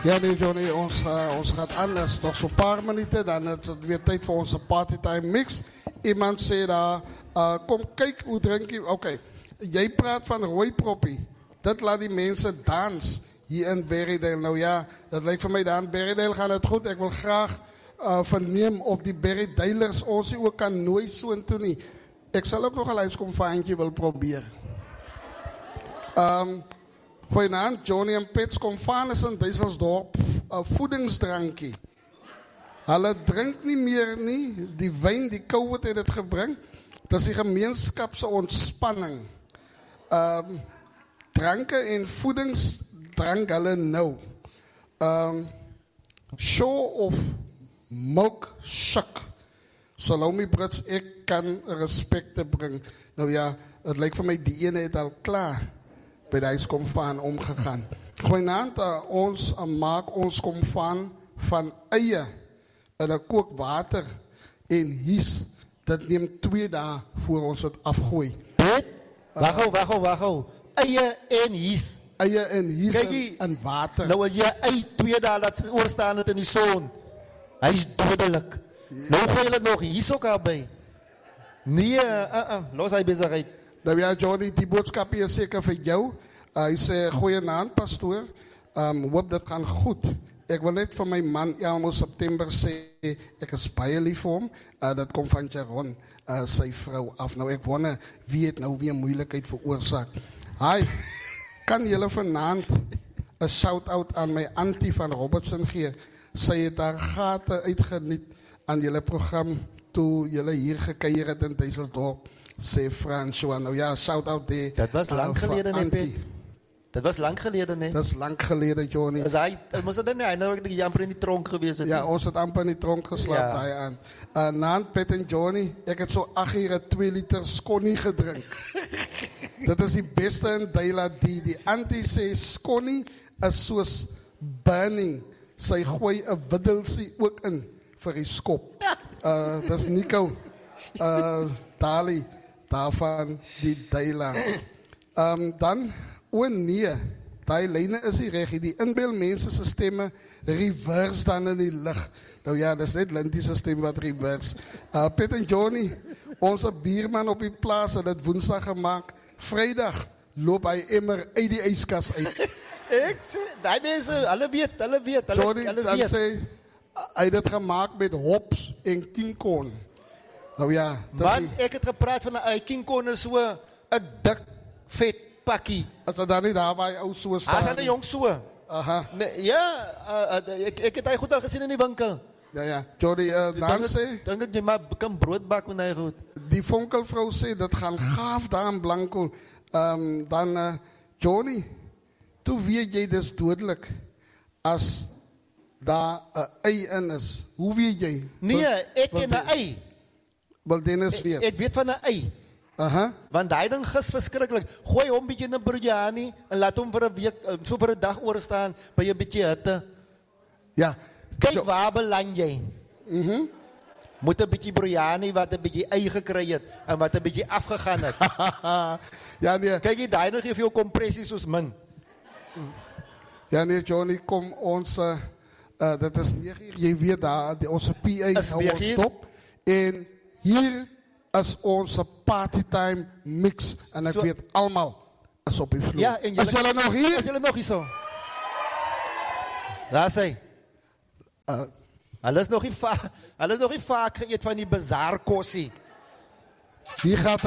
Ja, nee, Johnny, ons gaat anders. Nog zo'n paar minuten, dan is het weer tijd voor onze partytime mix. Iemand zei daar, kom kijk hoe drink je. Oké, jij praat van rooi proppie. Dat laat die mensen dansen hier in Berrydale. Nou ja, dat lijkt voor mij dan. Berrydale gaat het goed. Ik wil graag vernemen of die Berrydalers ons ook kan nooit zo en toen niet. Ik zal ook nog een ijskomfaantje willen proberen. Goedenavond, Johnny en Pits. Komfaan is in Duitselsdorp voedingsdrankje. Hulle drinkt niet meer nie. Die wijn die COVID heeft het gebring. Dat is die gemeenskapse ontspanning. Dranken en voedingsdrank hulle nou. Show of milkshake. Salome Brits, ik kan respect te brengen. Nou ja, het lijkt voor mij die ene het al klaar. Bij de ijskomfaan omgegaan. Goedenavond, ons maak ons komfaan van eie. En dan kook water en hies. Dat neemt 2 dagen voor ons het afgooi. Wacht. Eie en hies. Eie en hies en water. Nou als je ei 2 dagen laat oorstaan het in die zon. Hij is dodelijk. Nou gooi je het nog hies ook al bij. Nee, los hij bezigheid. Nou ja, Johnny, die boodschap is zeker voor jou. Hij zei, goedenavond, pastoor. Hoop dat gaat goed. Ik wil net van mijn man Elmo September zeggen, ik is baie lief voor hem. Dat komt van Jaron, zijn vrouw af. Nou, ik wonder wie het nou weer moeilijkheid veroorzaakt. Hi, kan jullie vanavond een shout-out aan mijn auntie van Robertson geven? Zij heeft daar gaten uitgeniet aan jullie programma toen jullie hier gekeken hebben in Duitselsdorp. Zei François, nou ja, shout-out die. Dat was lang geleden, hè, Pet? Dat was lang geleden, hè? Dat is lang geleden, Johnny. Dus hij moest dat niet, dan heb ik amper in die tronk geweest. Ja, ons het amper in die tronk geslapt daar aan. Naan, Pet en Johnny, ik heb zo 8 keer 2 liter Scotty gedronken. Dat is die beste in Deila die antie sê Scotty is soos burning. Sy gooi 'n widdelsie ook in vir die skop. Dat is Nico Dali daarvan die Deila. Dan nee, die lijne is die reg. Die inbeeld mense se stemme reverse dan in die lig. Nou ja, dat is net Lindy se stem wat reverse. Pet en Johnny, onze bierman op die plaas het dit woensdag gemaakt. Vrijdag loop hy immer uit die ijskas uit. Ik sê, die mensen, alle weet. Johnny, dan sê, hy het dit gemaakt met hops en kinkon. Nou ja, man, ik heb gepraat van een kinkon is so 'n dik, vet pakkie. As dat dan nie daar waar hy ou so staan. As hy nou jong so. Aha. Nee, ja, ik heb hy goed al gezien in die winkel. Ja. Johnny, dan sê, dink ek jy maar kan brood bak met hy goed. die vonkelvrou sê, dat gaan gaaf daar in Blanco. Dan, Johnny, toe weet jy dis dodelik as daar 'n ei in is. Hoe weet jy? Nee, ek ken 'n ei. Wil Dennis weet? Ek weet van 'n ei. Want daai ding gis verskriklik. Gooi hom bietjie in 'n biryani en laat hom vir 'n week, so vir 'n dag oor staan by 'n bietjie hitte. Ja. Kyk waar beland jy. Moet 'n bietjie biryani wat 'n bietjie ei gekry het en wat 'n bietjie afgegaan het. Ja nee. Kyk jy daai nog gee vir jou kompressies soos min. Ja nee, Johnny, kom ons dit is 9 uur. Jy weet daar ons PA nou ons stop en hier is onze partytime mix. En ik weet allemaal is op die vloer. Ja, en is jullie nog hier? Is jullie nog hier zo? Daar sê. Hulle is nog nie vaak geëet van die bazaar kossie. Hier gaat